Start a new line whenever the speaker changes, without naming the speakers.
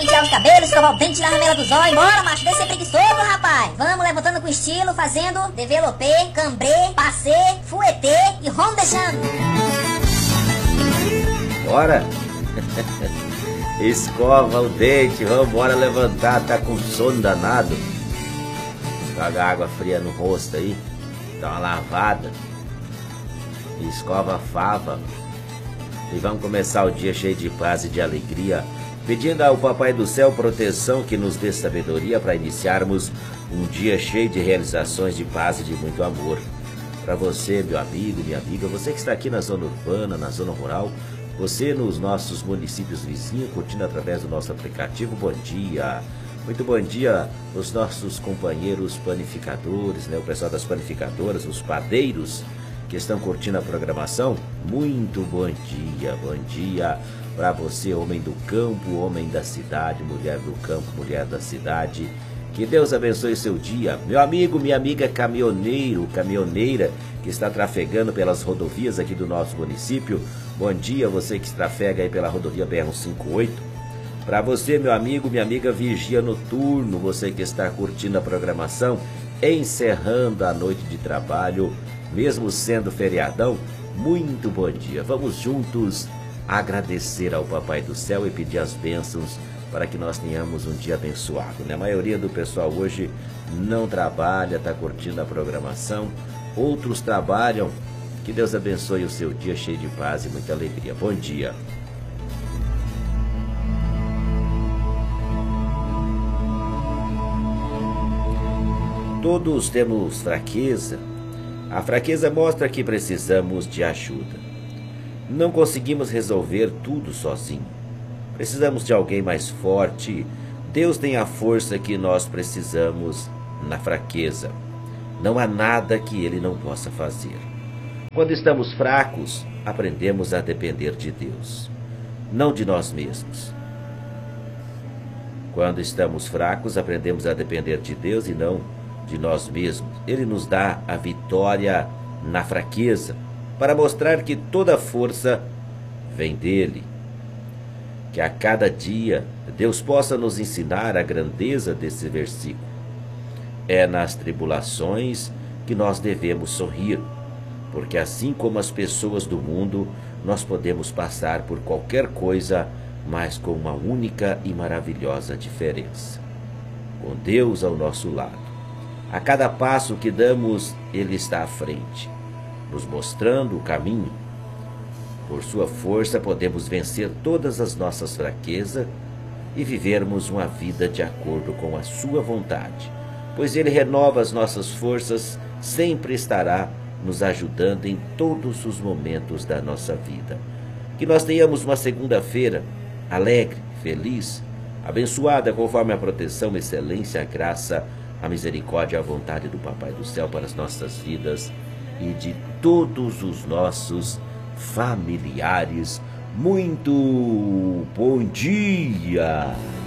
pentear os cabelos, escovar o dente, tirar a ramela dos olhos. Bora, macho, deixa ser preguiçoso, rapaz. Vamos levantando com estilo, fazendo developê, cambrê, passê, fuetê e vamos deixando.
Bora! Escova o dente, vambora levantar, tá com sono danado. Joga água fria no rosto aí, dá uma lavada. Escova a fava. E vamos começar o dia cheio de paz e de alegria, pedindo ao Papai do Céu proteção, que nos dê sabedoria para iniciarmos um dia cheio de realizações de paz e de muito amor. Para você, meu amigo, minha amiga, você que está aqui na zona urbana, na zona rural, você nos nossos municípios vizinhos, curtindo através do nosso aplicativo, bom dia. Muito bom dia os nossos companheiros panificadores, né? O pessoal das panificadoras, os padeiros que estão curtindo a programação. Muito bom dia para você, homem do campo, homem da cidade, mulher do campo, mulher da cidade. Que Deus abençoe seu dia. Meu amigo, minha amiga caminhoneiro, caminhoneira que está trafegando pelas rodovias aqui do nosso município. Bom dia, você que trafega aí pela rodovia BR-158. Para você, meu amigo, minha amiga vigia noturno, você que está curtindo a programação, encerrando a noite de trabalho, mesmo sendo feriadão, muito bom dia. Vamos juntos agradecer ao Papai do Céu e pedir as bênçãos para que nós tenhamos um dia abençoado, né? A maioria do pessoal hoje não trabalha, está curtindo a programação. Outros trabalham. Que Deus abençoe o seu dia cheio de paz e muita alegria. Bom dia. Todos temos fraqueza. A fraqueza mostra que precisamos de ajuda. Não conseguimos resolver tudo sozinho. Precisamos de alguém mais forte. Deus tem a força que nós precisamos na fraqueza. Não há nada que Ele não possa fazer. Quando estamos fracos, aprendemos a depender de Deus, não de nós mesmos. Quando estamos fracos, aprendemos a depender de Deus e não de nós mesmos. Ele nos dá a vitória na fraqueza, para mostrar que toda força vem dele. Que a cada dia Deus possa nos ensinar a grandeza desse versículo. É nas tribulações que nós devemos sorrir, porque assim como as pessoas do mundo, nós podemos passar por qualquer coisa, mas com uma única e maravilhosa diferença: com Deus ao nosso lado. A cada passo que damos, Ele está à frente, nos mostrando o caminho. Por sua força podemos vencer todas as nossas fraquezas e vivermos uma vida de acordo com a sua vontade, pois Ele renova as nossas forças, sempre estará nos ajudando em todos os momentos da nossa vida. Que nós tenhamos uma segunda-feira alegre, feliz, abençoada, conforme a proteção, excelência, a graça, a misericórdia e a vontade do Papai do Céu para as nossas vidas e de todos os nossos familiares. Muito bom dia!